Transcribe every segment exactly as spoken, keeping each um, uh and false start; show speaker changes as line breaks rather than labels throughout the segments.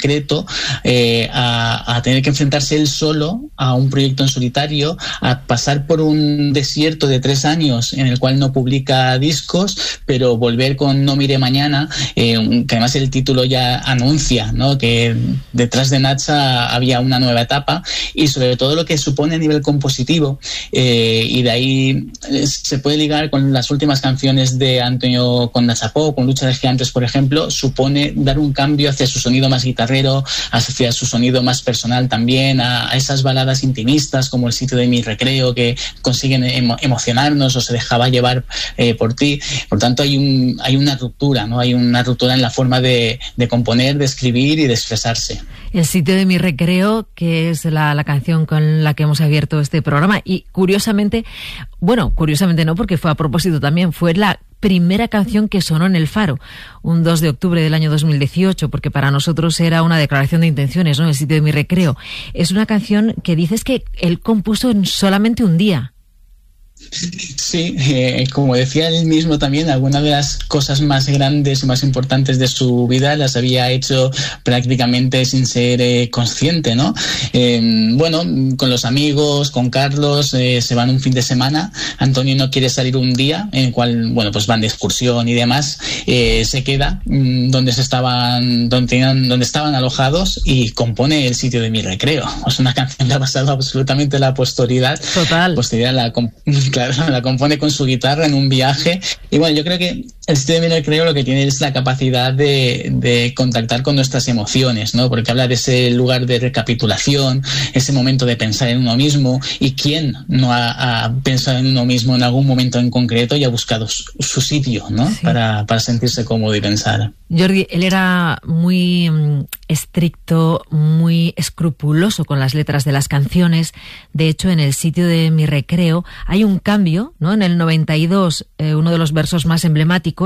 concreto, eh, a, a tener que enfrentarse él solo a un proyecto en solitario, a pasar por un desierto de tres años en el cual no publica discos, pero volver con No mire mañana, eh, que además el título ya anuncia, ¿no?, que detrás de Nacha había una nueva etapa, y sobre todo lo que supone a nivel compositivo, eh, y de ahí eh, se puede ligar con las últimas canciones de Antonio con Nacha Pop, con Lucha de Gigantes, por ejemplo, supone dar un cambio hacia su sonido más guitarrero, hacia su sonido más personal también, a, a esas baladas intimistas como El sitio de mi recreo, que consiguen emo- emocionarnos, o Se dejaba llevar eh, por ti. Por tanto, hay un hay una ruptura, ¿no? Hay una ruptura en la forma de, de componer, de escribir y de expresarse.
El sitio de mi recreo, que es la, la canción con la que hemos abierto este programa, y curiosamente, bueno, curiosamente no, porque fue a propósito también, fue la primera canción que sonó en El Faro, un dos de octubre del año dos mil dieciocho, porque para nosotros era una declaración de intenciones, ¿no? El sitio de mi recreo. Es una canción que dices que él compuso en solamente un día.
Sí, eh, como decía él mismo también, algunas de las cosas más grandes y más importantes de su vida las había hecho prácticamente sin ser eh, consciente, ¿no? Eh, bueno, con los amigos, con Carlos, eh, se van un fin de semana. Antonio no quiere salir un día, en el cual, bueno, pues van de excursión y demás. Eh, se queda mmm, donde se estaban, donde tenían, donde estaban alojados, y compone El sitio de mi recreo. Es una canción que ha pasado absolutamente la posteridad.
Total.
Posteridad la Claro, la compone con su guitarra en un viaje. Y bueno, yo creo que El sitio de mi recreo lo que tiene es la capacidad de, de contactar con nuestras emociones, ¿no? Porque habla de ese lugar de recapitulación, ese momento de pensar en uno mismo. ¿Y quién no ha, ha pensado en uno mismo en algún momento en concreto y ha buscado su, su sitio, ¿no? Sí. Para, para sentirse cómodo y pensar.
Jordi, él era muy um, estricto, muy escrupuloso con las letras de las canciones. De hecho, en El sitio de mi recreo hay un cambio, ¿no? En el noventa y dos, eh, uno de los versos más emblemáticos,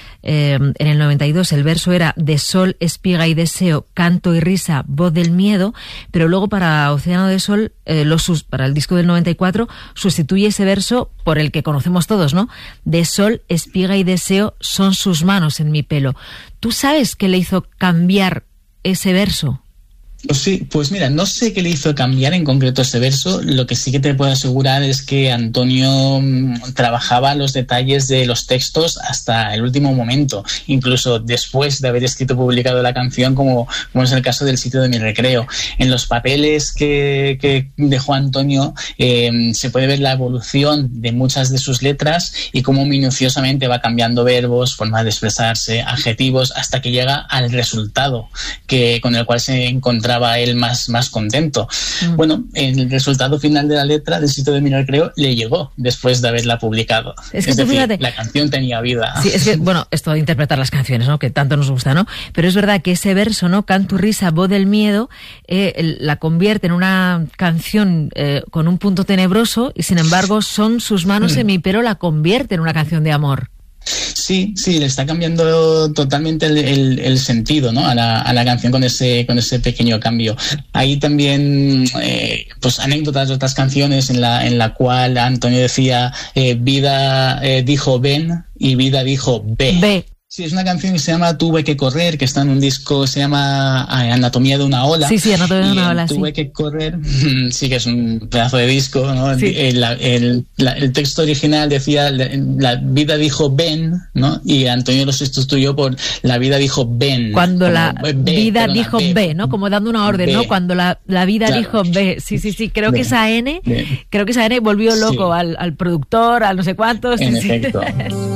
eh, en el noventa y dos el verso era de sol, espiga y deseo, canto y risa, voz del miedo, pero luego para Océano de Sol, eh, los sus, para el disco del noventa y cuatro, sustituye ese verso por el que conocemos todos, ¿no? De sol, espiga y deseo son sus manos en mi pelo. ¿Tú sabes qué le hizo cambiar ese verso?
Sí, pues mira, no sé qué le hizo cambiar en concreto ese verso. Lo que sí que te puedo asegurar es que Antonio mmm, trabajaba los detalles de los textos hasta el último momento, incluso después de haber escrito y publicado la canción, como, como es el caso del sitio de mi recreo. En los papeles que, que dejó Antonio eh, se puede ver la evolución de muchas de sus letras y cómo minuciosamente va cambiando verbos, formas de expresarse, adjetivos, hasta que llega al resultado que con el cual se encontraba él más, más contento. Mm. Bueno, el resultado final de la letra del sitio de mi recreo le llegó después de haberla publicado. Es, que es decir, fíjate, la canción tenía vida.
Sí, es que, bueno, esto de interpretar las canciones, ¿no?, que tanto nos gusta, ¿no? Pero es verdad que ese verso, ¿no?, canto y risa, voz del miedo, eh, la convierte en una canción eh, con un punto tenebroso, y sin embargo son sus manos mm. en mi pelo, la convierte en una canción de amor.
Sí, sí, le está cambiando totalmente el, el, el sentido, ¿no?, a la, a la canción con ese, con ese pequeño cambio. Hay también eh, pues anécdotas de otras canciones en la, en la cual Antonio decía eh, vida eh, dijo ven y vida dijo ve.
Ve.
Sí, es una canción que se llama Tuve que correr, que está en un disco, se llama Anatomía de una ola.
Sí, sí, Anatomía de una ola, sí.
Tuve que correr, sí que es un pedazo de disco, ¿no? Sí. El, el, la, el texto original decía, la, la vida dijo ven, ¿no? Y Antonio lo sustituyó por la vida dijo ven.
Cuando como, la ve, vida perdona, dijo ve, ve, ¿no? Como dando una orden, ve. ¿no? Cuando la, la vida claro. dijo ve. Sí, sí, sí, creo ve. que esa N, ve. creo que esa N volvió loco sí. al, al productor, al no sé cuántos.
En
sí,
efecto.
Sí.